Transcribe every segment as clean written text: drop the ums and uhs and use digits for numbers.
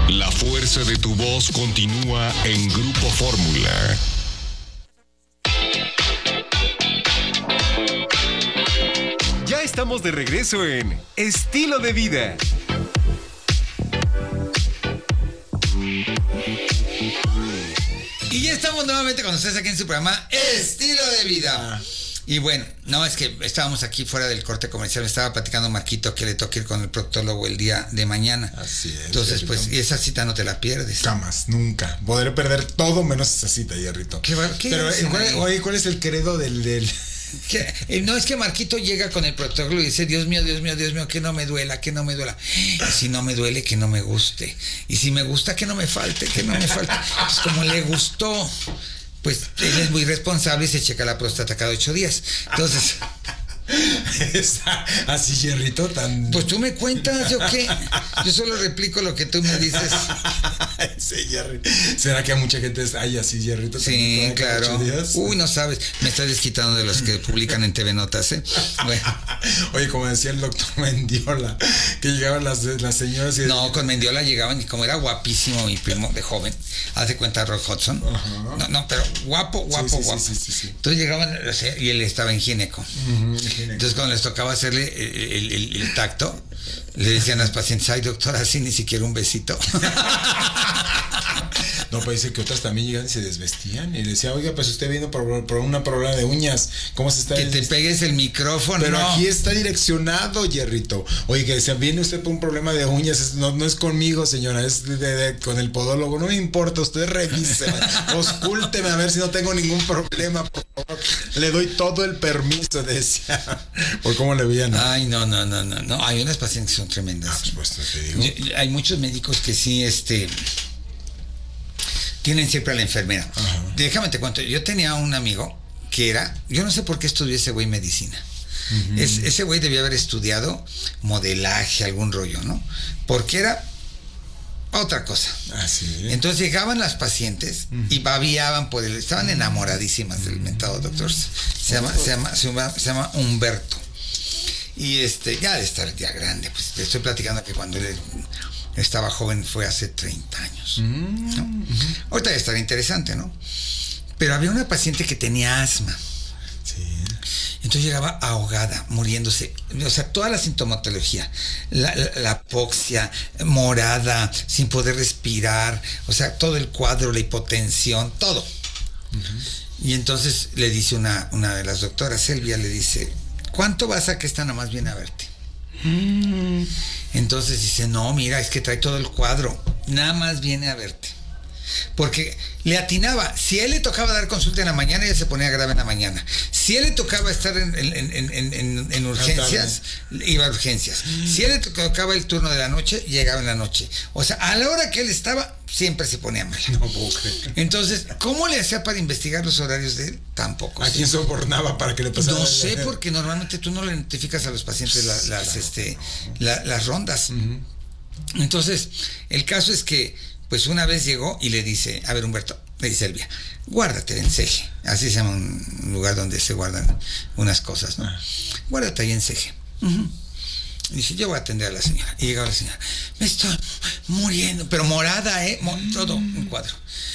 La fuerza de tu voz continúa en Grupo Fórmula. Ya estamos de regreso en Estilo de Vida. Y ya estamos nuevamente con ustedes aquí en su programa Estilo de Vida. Y bueno, no, es que estábamos aquí fuera del corte comercial. Me estaba platicando Marquito que le toca ir con el proctólogo el día de mañana. Así es. Entonces, pues, y esa cita no te la pierdes. Jamás, nunca. Podré perder todo menos esa cita, Hierrito. Pero, ¿cuál es el credo del... No, es que Marquito llega con el proctólogo y dice, Dios mío, que no me duela. Y si no me duele, que no me guste. Y si me gusta, que no me falte. Pues como le gustó, pues él es muy responsable y se checa la próstata cada 8 días. Entonces... Así, Hierrito, tan... Pues tú me cuentas, ¿yo qué? Yo solo replico lo que tú me dices. Sí, Jerry. ¿Será que a mucha gente hay así, Hierrito? Sí, claro. Uy, no sabes, me estás desquitando de los que publican en TV Notas, ¿eh? Bueno. Oye, como decía el doctor Mendiola, que llegaban las señoras y... No, con Mendiola llegaban y como era guapísimo mi primo de joven, haz de cuenta Rock Hudson. Uh-huh. No, pero guapo. Sí. Entonces llegaban y él estaba en gineco. Uh-huh. Entonces cuando les tocaba hacerle el tacto, le decían a las pacientes, ay doctora, así ni siquiera un besito. No, pues dice que otras también llegan y se desvestían y le decía, oiga, pues usted vino por una problema de uñas, ¿cómo se está? Que te pegues el micrófono. Pero no. Aquí está direccionado, Hierrito. Oye, que decían, viene usted por un problema de uñas, no es conmigo, señora, es con el podólogo, no me importa, usted revise, auscúlteme a ver si no tengo ningún problema, por favor. Le doy todo el permiso, decía. Por cómo le veían. Ay, no, hay unas pacientes que son tremendas. Pues te digo. Hay muchos médicos que sí, tienen siempre a la enfermera. Uh-huh. Déjame te cuento, yo tenía un amigo que yo no sé por qué estudió ese güey medicina. Uh-huh. Ese güey debía haber estudiado modelaje, algún rollo, ¿no? Porque era otra cosa. Ah, ¿sí? Entonces llegaban las pacientes uh-huh. y babiaban por él, estaban enamoradísimas del mentado doctor. Se llama Humberto. Y ya de estar ya grande, pues te estoy platicando que cuando él estaba joven fue hace 30 años. ¿No? Uh-huh. Ahorita debe estar interesante, ¿no? Pero había una paciente que tenía asma. Sí. Entonces llegaba ahogada, muriéndose. O sea, toda la sintomatología, la apoxia, morada, sin poder respirar, o sea, todo el cuadro, la hipotensión, todo. Uh-huh. Y entonces le dice una de las doctoras, Selvia, le dice, ¿cuánto vas a que esta nada más viene a verte? Entonces dice, no, mira, es que trae todo el cuadro, nada más viene a verte. Porque le atinaba, si a él le tocaba dar consulta en la mañana, ella se ponía grave en la mañana. Si a él le tocaba estar en urgencias, iba a urgencias. Si a él le tocaba el turno de la noche, llegaba en la noche. O sea, a la hora que él estaba, siempre se ponía mal. No puedo creer. Entonces, ¿cómo le hacía para investigar los horarios de él? Tampoco. ¿A quién sobornaba para que le pasara? No sé, porque normalmente tú no le identificas a los pacientes las rondas. Uh-huh. Entonces, el caso es que pues una vez llegó y le dice, a ver Humberto, le dice Elvia, guárdate en Ceje, así se llama un lugar donde se guardan unas cosas, ¿no? Guárdate ahí en Ceje. Uh-huh. Y dice, yo voy a atender a la señora. Y llegaba la señora, me estoy muriendo, pero morada, todo un cuadro.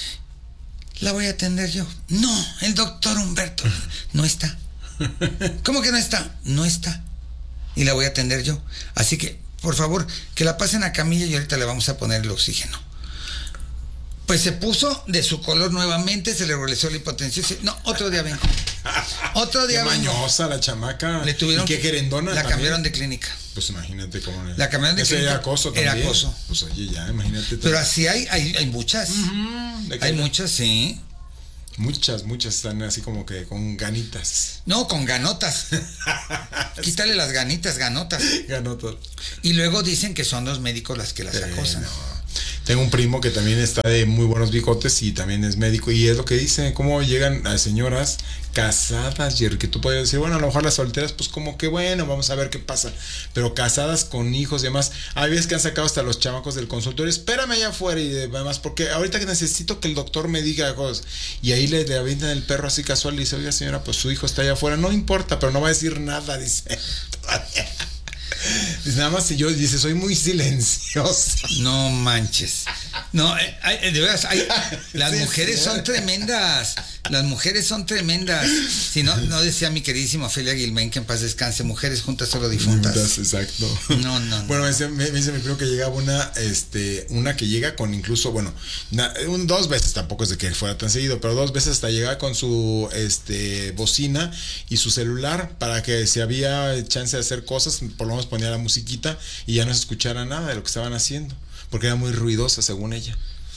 La voy a atender yo. No, el doctor Humberto no está. ¿Cómo que no está? No está. Y la voy a atender yo. Así que, por favor, que la pasen a camilla y ahorita le vamos a poner el oxígeno. Pues se puso de su color nuevamente, se le regresó la hipotensión. No, otro día vengo. Otro día vengo. Qué mañosa la chamaca. Le tuvieron ¿Y qué querendona? La cambiaron de clínica. Pues imagínate cómo la cambiaron de clínica. Era acoso también. Era acoso. Pues oye, ya, imagínate. Pero así hay muchas. Uh-huh. Hay muchas, sí. Muchas están así como que con ganitas. No, con ganotas. Quítale las ganotas. Ganotas. Y luego dicen que son los médicos las que las acosan. No. Tengo un primo que también está de muy buenos bigotes y también es médico y es lo que dice, cómo llegan a señoras casadas, Jerry, que tú puedes decir, bueno, a lo mejor las solteras, pues como que bueno, vamos a ver qué pasa, pero casadas con hijos y demás, hay veces que han sacado hasta los chamacos del consultorio, espérame allá afuera y demás, porque ahorita que necesito que el doctor me diga cosas, y ahí le avientan el perro así casual y dice, oiga señora, pues su hijo está allá afuera, no importa, pero no va a decir nada, dice, todavía. Nada más si yo dice, soy muy silenciosa. No manches. No, de verdad, las mujeres son tremendas. Las mujeres son tremendas. Si no, no decía mi queridísima Ofelia Guilmain, que en paz descanse, mujeres juntas solo difuntas. Exacto. No. Bueno, me dice mi primo que llegaba una que llega con incluso, bueno, 2 veces, tampoco es de que fuera tan seguido, pero 2 veces hasta llegaba con su bocina y su celular para que si había chance de hacer cosas, por lo menos ponía la musiquita y ya no se escuchara nada de lo que estaban haciendo, porque era muy ruidosa según ella.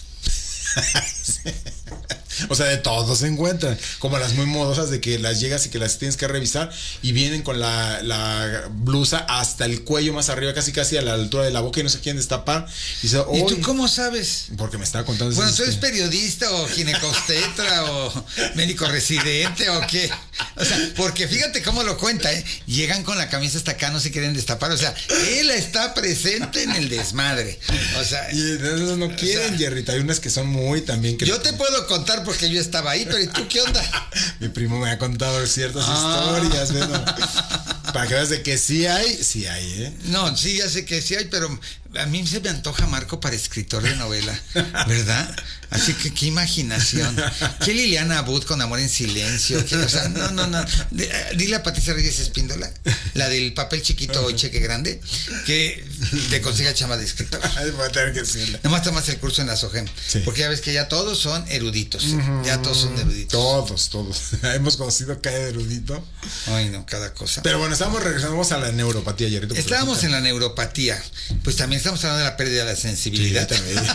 O sea, de todo se encuentran, como las muy modosas de que las llegas y que las tienes que revisar y vienen con la blusa hasta el cuello más arriba, casi a la altura de la boca y no se quieren destapar. Y tú cómo sabes? Porque me estaba contando. Bueno, ¿tú eres periodista o ginecobstetra o médico residente o qué? O sea, porque fíjate cómo lo cuenta, ¿eh? Llegan con la camisa hasta acá, no se quieren destapar. O sea, él está presente en el desmadre. O sea, y entonces no quieren, Jerry. Hay unas que son muy también. Yo te puedo contar porque yo estaba ahí, pero ¿y tú qué onda? Mi primo me ha contado ciertas historias, bueno, para que veas de que sí hay, ¿eh? No, sí, ya sé que sí hay, pero a mí se me antoja Marco para escritor de novela, ¿verdad? Así que qué imaginación. ¿Qué Liliana Abud con Amor en Silencio? ¿Qué? O sea, no. Dile a Patricia Reyes Espíndola, la del papel chiquito y cheque grande, que te consiga chamba de escritor. Voy a tener que decirle. Nomás tomas el curso en la SOGEM, sí. Porque ya ves que ya todos son eruditos. Ya todos son eruditos. Todos. Hemos conocido cada erudito. Ay, no, cada cosa. Pero bueno, regresamos a la neuropatía, Jerry. Estábamos en la neuropatía. Pues también estamos hablando de la pérdida de la sensibilidad. Sí, también.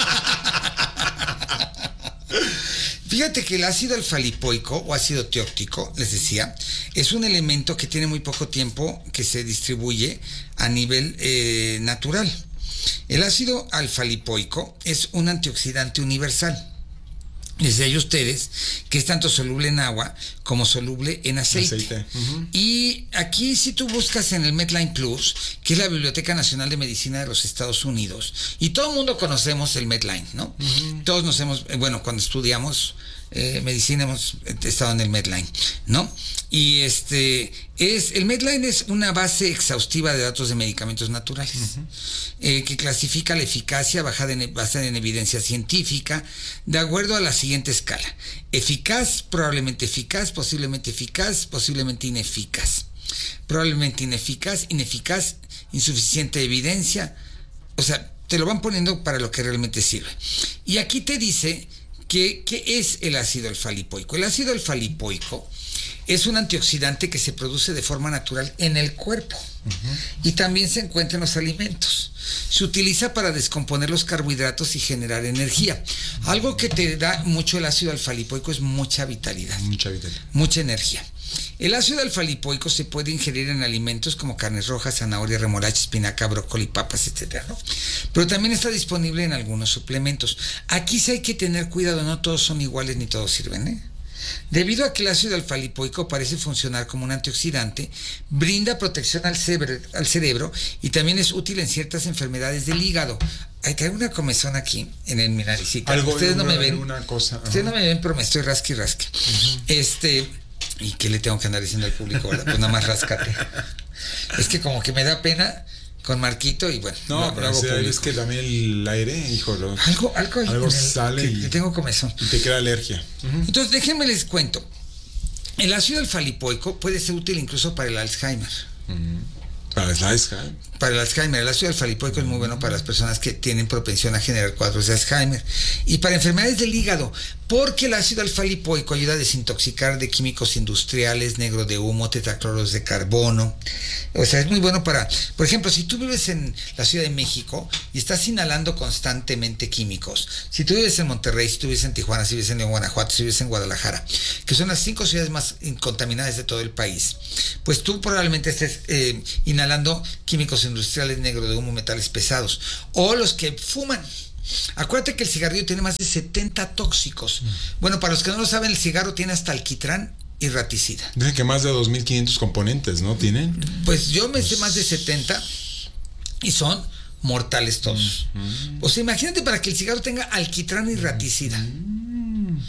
Fíjate que el ácido alfa-lipoico o ácido tióctico, les decía, es un elemento que tiene muy poco tiempo que se distribuye a nivel natural. El ácido alfa-lipoico es un antioxidante universal. Les decía a ustedes que es tanto soluble en agua como soluble en aceite. Y aquí si tú buscas en el Medline Plus, que es la Biblioteca Nacional de Medicina de los Estados Unidos, y todo el mundo conocemos el Medline, ¿no? Todos nos hemos, cuando estudiamos medicina hemos estado en el Medline, ¿no? Y el Medline es una base exhaustiva de datos de medicamentos naturales, que clasifica la eficacia basada en evidencia científica de acuerdo a la siguiente escala: eficaz, probablemente eficaz, posiblemente ineficaz, probablemente ineficaz, insuficiente evidencia. O sea, te lo van poniendo para lo que realmente sirve. Y aquí te dice ¿qué es el ácido alfa-lipoico? El ácido alfa-lipoico es un antioxidante que se produce de forma natural en el cuerpo y también se encuentra en los alimentos. Se utiliza para descomponer los carbohidratos y generar energía. Algo que te da mucho el ácido alfa-lipoico es mucha vitalidad. Mucha energía. El ácido alfa-lipoico se puede ingerir en alimentos como carnes rojas, zanahoria, remolacha, espinaca, brócoli, papas, etcétera, ¿no? Pero también está disponible en algunos suplementos. Aquí sí hay que tener cuidado, no todos son iguales ni todos sirven, ¿eh? Debido a que el ácido alfa-lipoico parece funcionar como un antioxidante, brinda protección al cerebro y también es útil en ciertas enfermedades del hígado. Hay que una comezón aquí en mi naricita. Ustedes no me ven. Ustedes no me ven, pero me estoy rasqui. ¿Y qué le tengo que andar diciendo al público, verdad? Pues nada más ráscate. Es que como que me da pena con Marquito y bueno. No, pero es que también el aire, híjole. Algo sale que tengo comezón. Y te crea alergia. Entonces, déjenme les cuento. El ácido alfa-lipoico puede ser útil incluso para el Alzheimer. Para el Alzheimer. Para el Alzheimer, el ácido alfa-lipoico es muy bueno para las personas que tienen propensión a generar cuadros de Alzheimer. Y para enfermedades del hígado, porque el ácido alfa-lipoico ayuda a desintoxicar de químicos industriales, negro de humo, tetracloros de carbono. O sea, es muy bueno para, por ejemplo, si tú vives en la Ciudad de México y estás inhalando constantemente químicos, si tú vives en Monterrey, si tú vives en Tijuana, si vives en Guanajuato, si vives en Guadalajara, que son las 5 ciudades más contaminadas de todo el país, pues tú probablemente estés inhalando químicos industriales, negro de humo, metales pesados, o los que fuman. Acuérdate que el cigarrillo tiene más de 70 tóxicos. Bueno, para los que no lo saben, el cigarro tiene hasta alquitrán y raticida. Dicen que más de 2.500 componentes, ¿no? ¿Tienen? Pues yo me sé más de 70 y son mortales todos. O sea, imagínate para que el cigarro tenga alquitrán y raticida.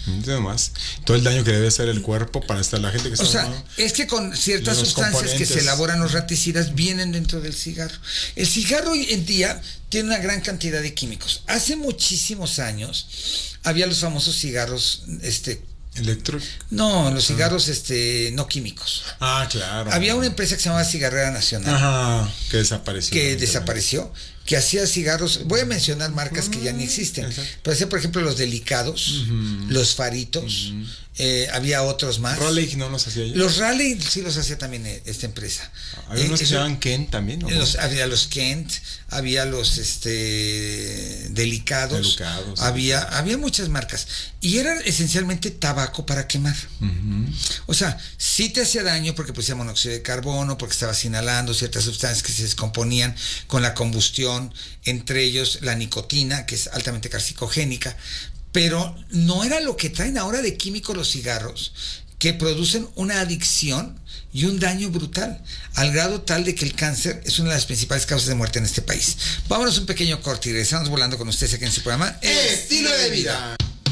Más. Todo el daño que debe hacer el cuerpo para estar la gente que está... O sea, es que con ciertas sustancias que se elaboran los raticidas vienen dentro del cigarro. El cigarro hoy en día tiene una gran cantidad de químicos. Hace muchísimos años había los famosos cigarros, ¿Electro? No, los cigarros no químicos. Ah, claro. Había una empresa que se llamaba Cigarrera Nacional. Ajá, que desapareció. Que hacía cigarros, voy a mencionar marcas que ya ni existen, pero hacía, por ejemplo, los Delicados, los Faritos, había otros más. Raleigh no los hacía yo. Los Raleigh sí los hacía también esta empresa. Había unos que se llamaban Kent también, ¿no? Había los Kent, había los Delicados, había muchas marcas. Y era esencialmente tabaco para quemar. O sea, sí te hacía daño porque pusía monóxido de carbono, porque estabas inhalando ciertas sustancias que se descomponían con la combustión, entre ellos la nicotina, que es altamente carcinogénica, pero no era lo que traen ahora de químicos los cigarros, que producen una adicción y un daño brutal, al grado tal de que el cáncer es una de las principales causas de muerte en este país. Vámonos un pequeño corte y regresamos volando con ustedes aquí en su programa Estilo de Vida.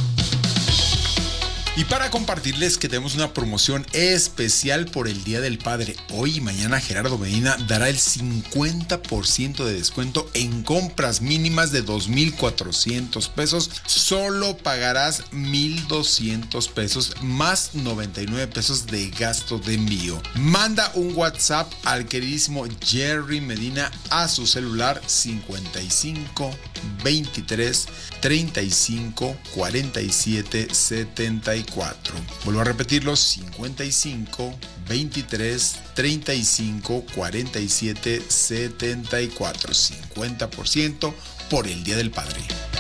Y para compartirles que tenemos una promoción especial por el Día del Padre. Hoy y mañana Gerardo Medina dará el 50% de descuento en compras mínimas de 2,400 pesos. Solo pagarás 1,200 pesos más 99 pesos de gasto de envío. Manda un WhatsApp al queridísimo Jerry Medina a su celular 55 23 35 47 74. Vuelvo a repetirlo, 55 23 35 47 74. 50% por el Día del Padre.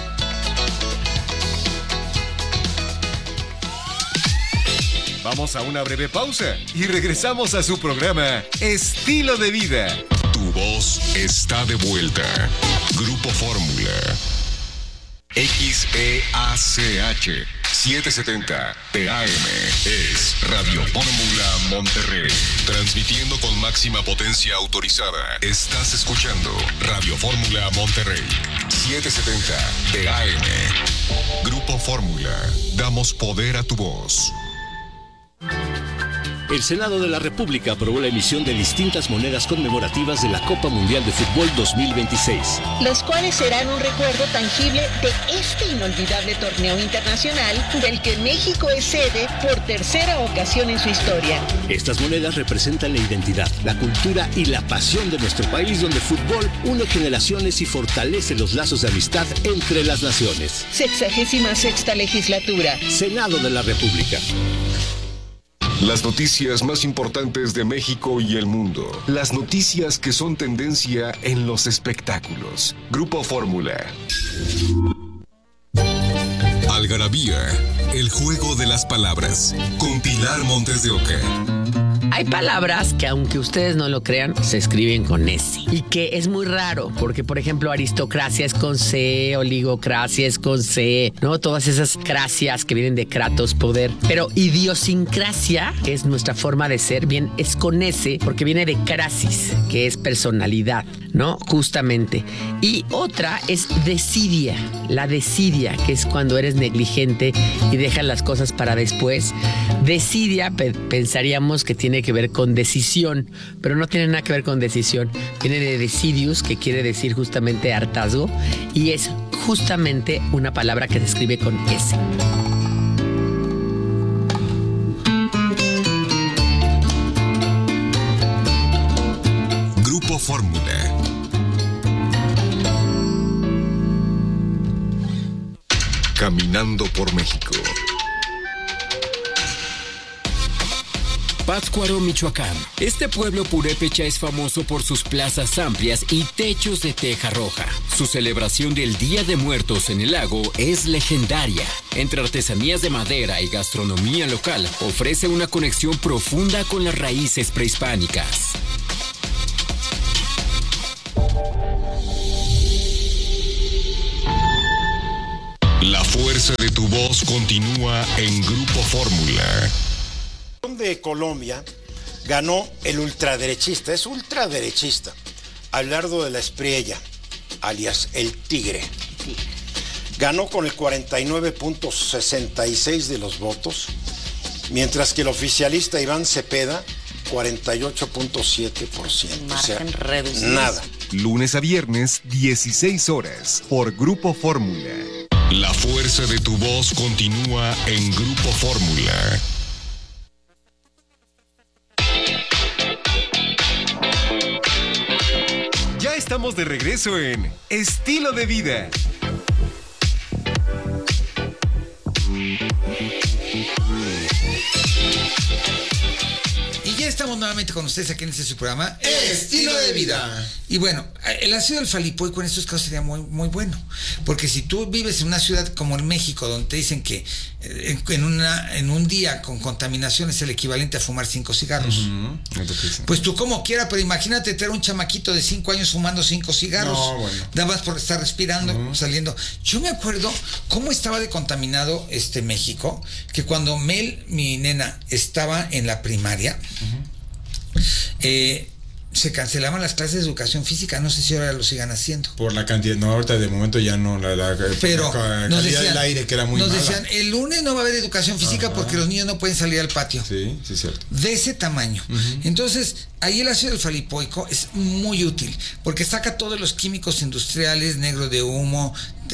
Vamos a una breve pausa y regresamos a su programa Estilo de Vida. Tu voz está de vuelta. Grupo Fórmula. XEACH 770 TAM es Radio Fórmula Monterrey. Transmitiendo con máxima potencia autorizada. Estás escuchando Radio Fórmula Monterrey 770 TAM. Grupo Fórmula. Damos poder a tu voz. El Senado de la República aprobó la emisión de distintas monedas conmemorativas de la Copa Mundial de Fútbol 2026. Los cuales serán un recuerdo tangible de este inolvidable torneo internacional del que México es sede por tercera ocasión en su historia. Estas monedas representan la identidad, la cultura y la pasión de nuestro país, donde el fútbol une generaciones y fortalece los lazos de amistad entre las naciones. 66ª legislatura. Senado de la República. Las noticias más importantes de México y el mundo. Las noticias que son tendencia en los espectáculos. Grupo Fórmula. Algarabía, el juego de las palabras. Con Pilar Montes de Oca. Hay palabras que, aunque ustedes no lo crean, se escriben con S. Y que es muy raro, porque, por ejemplo, aristocracia es con C, oligocracia es con C, ¿no? Todas esas cracias que vienen de kratos, poder. Pero idiosincrasia, que es nuestra forma de ser, bien, es con S, porque viene de crasis, que es personalidad, ¿no? Justamente. Y otra es desidia, la desidia, que es cuando eres negligente y dejas las cosas para después. Desidia, pensaríamos que tiene que ver con decisión, pero no tiene nada que ver con decisión. Viene de decidius, que quiere decir justamente hartazgo, y es justamente una palabra que se escribe con S. Grupo Fórmula. Caminando por México. Pátzcuaro, Michoacán. Este pueblo purépecha es famoso por sus plazas amplias y techos de teja roja. Su celebración del Día de Muertos en el lago es legendaria. Entre artesanías de madera y gastronomía local, ofrece una conexión profunda con las raíces prehispánicas. La fuerza de tu voz continúa en Grupo Fórmula. De Colombia ganó el ultraderechista, es ultraderechista, Abelardo de la Espriella, alias el Tigre. ganó con el 49.66% de los votos, mientras que el oficialista Iván Cepeda, 48.7%. Margen reducido. Nada. Lunes a viernes, 16 horas, por Grupo Fórmula. La fuerza de tu voz continúa en Grupo Fórmula. Ya estamos de regreso en Estilo de Vida. Y ya estamos nuevamente con ustedes aquí en este su programa Estilo de Vida. Y bueno, el ácido alfa-lipoico en estos casos sería muy, muy bueno, porque si tú vives en una ciudad como en México, donde te dicen que en un día con contaminación es el equivalente a fumar 5 cigarros, pues tú como quiera, pero imagínate tener un chamaquito de 5 años fumando 5 cigarros, nada más por estar respirando, saliendo. Yo me acuerdo cómo estaba de contaminado México, que cuando Mel, mi nena, estaba en la primaria, se cancelaban las clases de educación física. No sé si ahora lo sigan haciendo. Por la cantidad, no, ahorita de momento ya no. Pero la nos calidad decían, del aire, que era muy nos mala. decían, el lunes no va a haber educación física porque los niños no pueden salir al patio. Sí, es cierto. De ese tamaño. Entonces, ahí el ácido alfa-lipoico es muy útil, porque saca todos los químicos industriales, negro de humo,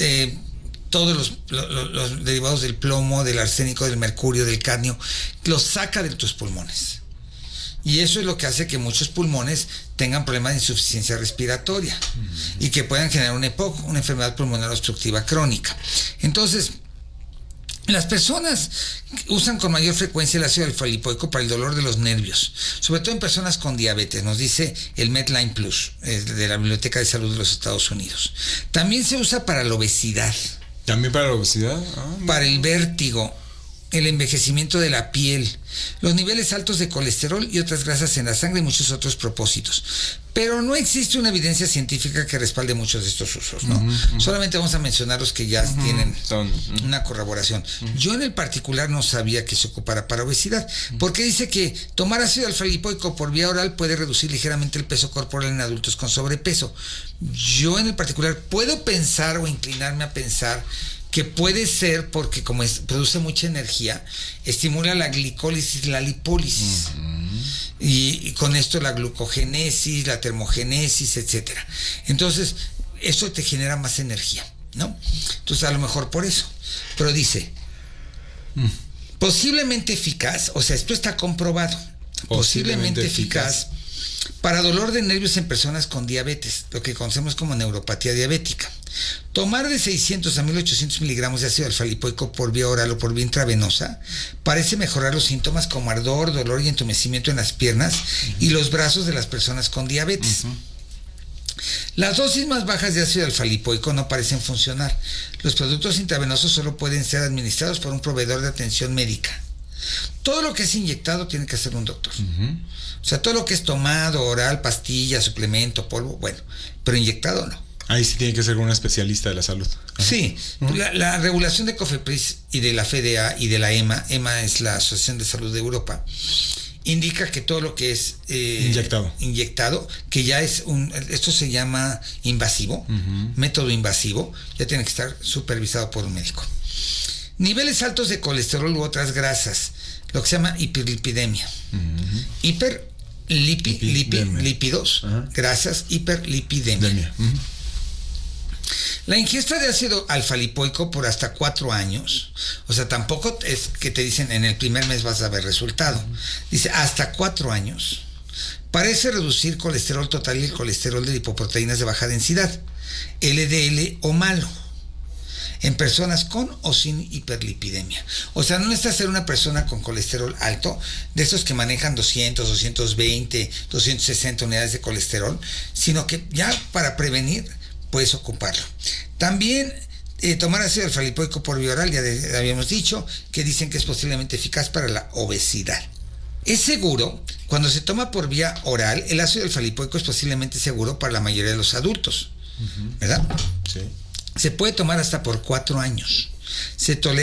todos los derivados del plomo, del arsénico, del mercurio, del cadmio, los saca de tus pulmones. Y eso es lo que hace que muchos pulmones tengan problemas de insuficiencia respiratoria y que puedan generar una EPOC, una enfermedad pulmonar obstructiva crónica. Entonces, las personas usan con mayor frecuencia el ácido alfa-lipoico para el dolor de los nervios, sobre todo en personas con diabetes, nos dice el Medline Plus de la Biblioteca de Salud de los Estados Unidos. También se usa para la obesidad. ¿También para la obesidad? Para el vértigo, el envejecimiento de la piel, los niveles altos de colesterol y otras grasas en la sangre y muchos otros propósitos. Pero no existe una evidencia científica que respalde muchos de estos usos, ¿no? Solamente vamos a mencionar los que ya tienen una corroboración. Yo en el particular no sabía que se ocupara para obesidad, porque dice que tomar ácido alfa-lipoico por vía oral puede reducir ligeramente el peso corporal en adultos con sobrepeso. Yo en el particular puedo pensar o inclinarme a pensar que puede ser porque como produce mucha energía, estimula la glicólisis, la lipólisis. Y con esto la glucogénesis, la termogénesis, etcétera. Entonces, eso te genera más energía, ¿no? Entonces, a lo mejor por eso. Pero dice, posiblemente eficaz, o sea, esto está comprobado, posiblemente eficaz para dolor de nervios en personas con diabetes, lo que conocemos como neuropatía diabética. Tomar de 600 a 1800 miligramos de ácido alfa-lipoico por vía oral o por vía intravenosa parece mejorar los síntomas como ardor, dolor y entumecimiento en las piernas y los brazos de las personas con diabetes. Las dosis más bajas de ácido alfa-lipoico no parecen funcionar. Los productos intravenosos solo pueden ser administrados por un proveedor de atención médica. Todo lo que es inyectado tiene que hacer un doctor. O sea, todo lo que es tomado, oral, pastilla, suplemento, polvo, bueno, pero inyectado no. Ahí sí tiene que ser un especialista de la salud. Sí, la regulación de COFEPRIS y de la FDA y de la EMA es la Asociación de Salud de Europa, indica que todo lo que es inyectado, que ya es esto se llama invasivo, método invasivo, ya tiene que estar supervisado por un médico. Niveles altos de colesterol u otras grasas, lo que se llama hiperlipidemia. Lípidos, grasas, hiperlipidemia. La ingesta de ácido alfa-lipoico por hasta 4 años, o sea, tampoco es que te dicen en el primer mes vas a ver resultado. Dice hasta 4 años. Parece reducir colesterol total y el colesterol de lipoproteínas de baja densidad, LDL o malo, en personas con o sin hiperlipidemia. O sea, no necesitas ser una persona con colesterol alto, de esos que manejan 200, 220, 260 unidades de colesterol, sino que ya para prevenir puedes ocuparlo. También tomar ácido alfa-lipoico por vía oral, ya habíamos dicho, que dicen que es posiblemente eficaz para la obesidad. Es seguro, cuando se toma por vía oral, el ácido alfa-lipoico es posiblemente seguro para la mayoría de los adultos, ¿verdad? Sí. Se puede tomar hasta por 4 años. Se tolera